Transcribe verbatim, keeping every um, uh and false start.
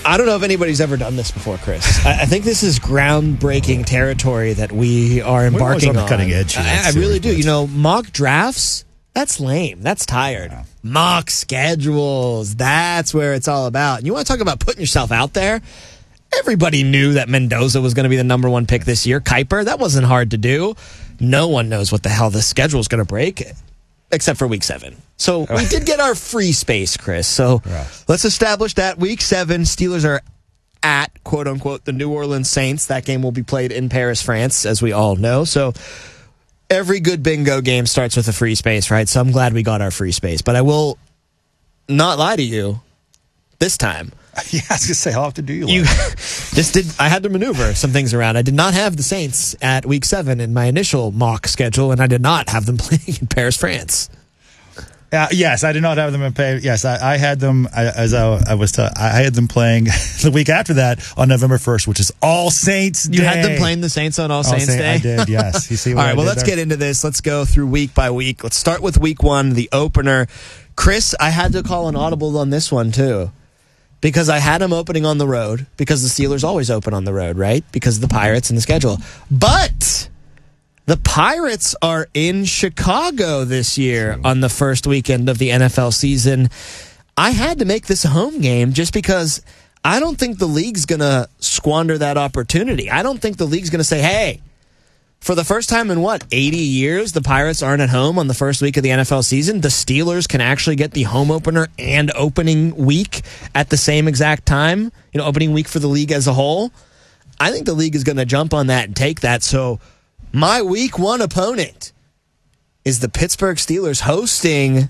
I don't know if anybody's ever done this before, Chris. I, I think this is groundbreaking territory that we are embarking We're on. cutting edge here. I, I really do. You know, mock drafts, that's lame. That's tired. Yeah. Mock schedules, that's where it's all about. And you want to talk about putting yourself out there? Everybody knew that Mendoza was going to be the number one pick this year. Kuiper, that wasn't hard to do. No one knows what the hell the schedule is going to break, except for week seven. So we did get our free space, Chris. So right. Let's establish that week seven, Steelers are at, quote unquote, the New Orleans Saints. That game will be played in Paris, France, as we all know. So every good bingo game starts with a free space, right? So I'm glad we got our free space. But I will not lie to you this time. Yeah, I was going to say, how often do you lie? You just did. I had to maneuver some things around. I did not have the Saints at week seven in my initial mock schedule, and I did not have them playing in Paris, France. Uh, yes, I did not have them in pay. Yes, I, I had them I, as I, I was. T- I had them playing the week after that on November first, which is All Saints Day. You had them playing the Saints on All, All Saints Saint, Day. I did. Yes. You see what All right. I Well, did let's there? get into this. Let's go through week by week. Let's start with week one, the opener. Chris, I had to call an audible on this one too, because I had them opening on the road. Because the Steelers always open on the road, right? Because of the Pirates and the schedule, but the Pirates are in Chicago this year on the first weekend of the N F L season. I had to make this a home game just because I don't think the league's going to squander that opportunity. I don't think the league's going to say, hey, for the first time in, what, eighty years, the Pirates aren't at home on the first week of the N F L season. The Steelers can actually get the home opener and opening week at the same exact time, you know, opening week for the league as a whole. I think the league is going to jump on that and take that. So my week one opponent is the Pittsburgh Steelers hosting